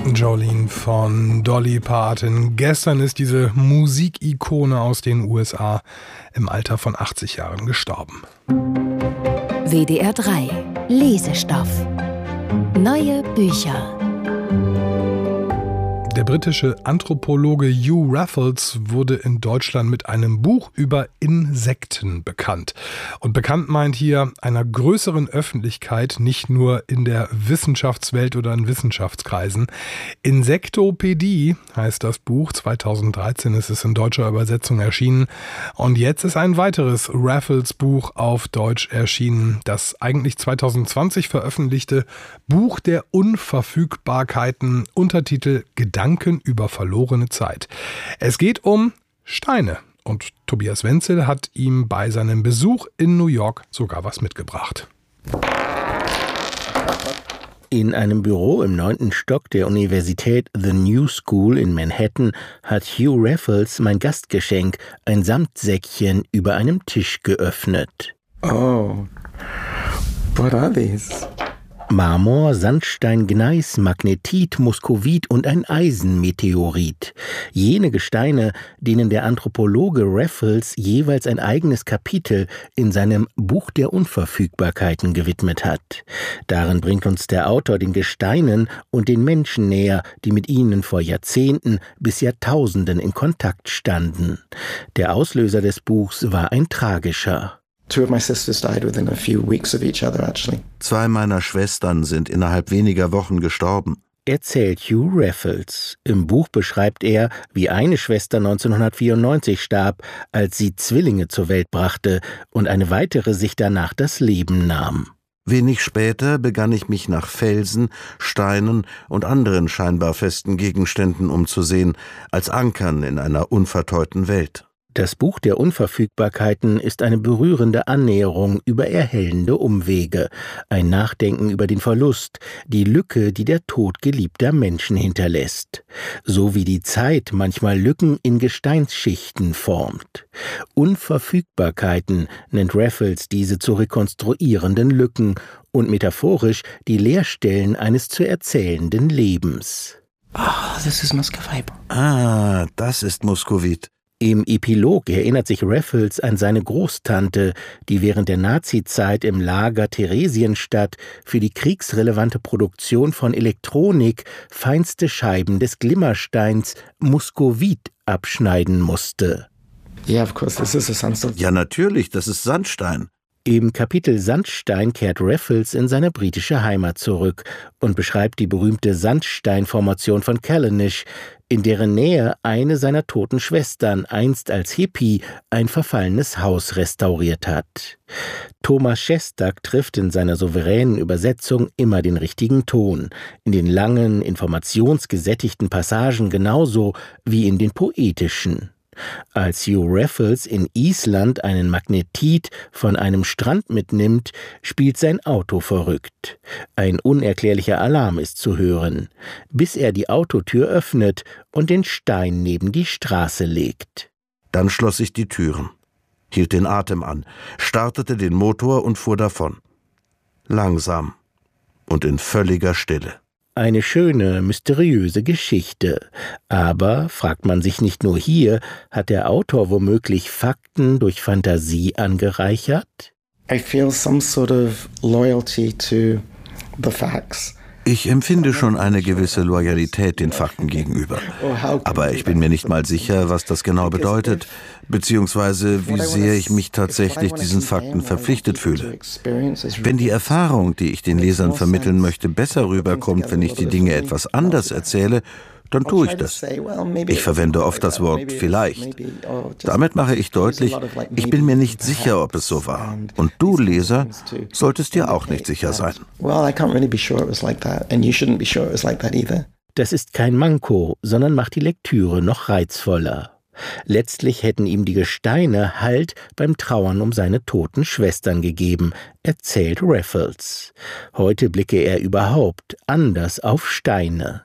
Jolene von Dolly Parton. Gestern ist diese Musikikone aus den USA im Alter von 80 Jahren gestorben. WDR 3 Lesestoff. Neue Bücher. Der britische Anthropologe Hugh Raffles wurde in Deutschland mit einem Buch über Insekten bekannt. Und bekannt meint hier einer größeren Öffentlichkeit, nicht nur in der Wissenschaftswelt oder in Wissenschaftskreisen. Insektopädie heißt das Buch. 2013 ist es in deutscher Übersetzung erschienen. Und jetzt ist ein weiteres Raffles-Buch auf Deutsch erschienen. Das eigentlich 2020 veröffentlichte Buch der Unverfügbarkeiten, Untertitel Gedanken über verlorene Zeit. Es geht um Steine und Tobias Wenzel hat ihm bei seinem Besuch in New York sogar was mitgebracht. In einem Büro im 9. Stock der Universität The New School in Manhattan hat Hugh Raffles mein Gastgeschenk, ein Samtsäckchen, über einem Tisch geöffnet. Oh, what are these? Marmor, Sandstein, Gneis, Magnetit, Muskovit und ein Eisenmeteorit. Jene Gesteine, denen der Anthropologe Raffles jeweils ein eigenes Kapitel in seinem Buch der Unverfügbarkeiten gewidmet hat. Darin bringt uns der Autor den Gesteinen und den Menschen näher, die mit ihnen vor Jahrzehnten bis Jahrtausenden in Kontakt standen. Der Auslöser des Buchs war ein tragischer. Zwei meiner Schwestern sind innerhalb weniger Wochen gestorben, erzählt Hugh Raffles. Im Buch beschreibt er, wie eine Schwester 1994 starb, als sie Zwillinge zur Welt brachte und eine weitere sich danach das Leben nahm. Wenig später begann ich mich nach Felsen, Steinen und anderen scheinbar festen Gegenständen umzusehen, als Ankern in einer unverteuten Welt. Das Buch der Unverfügbarkeiten ist eine berührende Annäherung über erhellende Umwege, ein Nachdenken über den Verlust, die Lücke, die der Tod geliebter Menschen hinterlässt, so wie die Zeit manchmal Lücken in Gesteinsschichten formt. Unverfügbarkeiten nennt Raffles diese zu rekonstruierenden Lücken und metaphorisch die Leerstellen eines zu erzählenden Lebens. This is Muscovite. Das ist Muskovit. Im Epilog erinnert sich Raffles an seine Großtante, die während der Nazizeit im Lager Theresienstadt für die kriegsrelevante Produktion von Elektronik feinste Scheiben des Glimmersteins Muskovit abschneiden musste. Yeah, of course, this is a sandstone. Ja, natürlich, das ist Sandstein. Im Kapitel Sandstein kehrt Raffles in seine britische Heimat zurück und beschreibt die berühmte Sandsteinformation von Callanish, in deren Nähe eine seiner toten Schwestern einst als Hippie ein verfallenes Haus restauriert hat. Thomas Šestak trifft in seiner souveränen Übersetzung immer den richtigen Ton, in den langen, informationsgesättigten Passagen genauso wie in den poetischen. Als Hugh Raffles in Island einen Magnetit von einem Strand mitnimmt, spielt sein Auto verrückt. Ein unerklärlicher Alarm ist zu hören, bis er die Autotür öffnet und den Stein neben die Straße legt. Dann schloss ich die Türen, hielt den Atem an, startete den Motor und fuhr davon. Langsam und in völliger Stille. Eine schöne, mysteriöse Geschichte. Aber, fragt man sich nicht nur hier, hat der Autor womöglich Fakten durch Fantasie angereichert? I feel some sort of loyalty to the facts. Ich empfinde schon eine gewisse Loyalität den Fakten gegenüber. Aber ich bin mir nicht mal sicher, was das genau bedeutet, beziehungsweise wie sehr ich mich tatsächlich diesen Fakten verpflichtet fühle. Wenn die Erfahrung, die ich den Lesern vermitteln möchte, besser rüberkommt, wenn ich die Dinge etwas anders erzähle, dann tue ich das. Ich verwende oft das Wort vielleicht. Damit mache ich deutlich, ich bin mir nicht sicher, ob es so war. Und du, Leser, solltest dir auch nicht sicher sein. Das ist kein Manko, sondern macht die Lektüre noch reizvoller. Letztlich hätten ihm die Gesteine Halt beim Trauern um seine toten Schwestern gegeben, erzählt Raffles. Heute blicke er überhaupt anders auf Steine.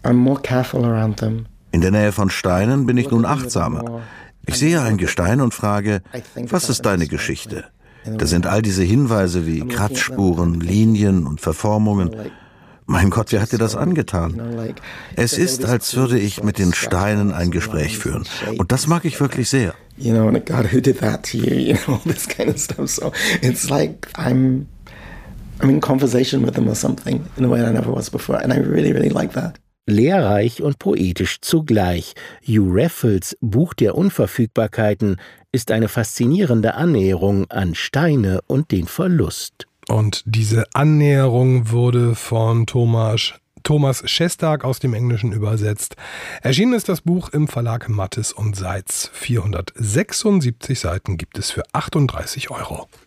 In der Nähe von Steinen bin ich nun achtsamer. Ich sehe ein Gestein und frage, was ist deine Geschichte? Da sind all diese Hinweise wie Kratzspuren, Linien und Verformungen. Mein Gott, wer hat dir das angetan? Es ist, als würde ich mit den Steinen ein Gespräch führen. Und das mag ich wirklich sehr. God, who did that to you? All this kind of stuff. So it's like I'm in conversation with them or something in a way I never was before. And I really, really like that. Lehrreich und poetisch zugleich. Hugh Raffles Buch der Unverfügbarkeiten ist eine faszinierende Annäherung an Steine und den Verlust. Und diese Annäherung wurde von Thomas Shestag aus dem Englischen übersetzt. Erschienen ist das Buch im Verlag Mattes und Seitz. 476 Seiten gibt es für 38 €.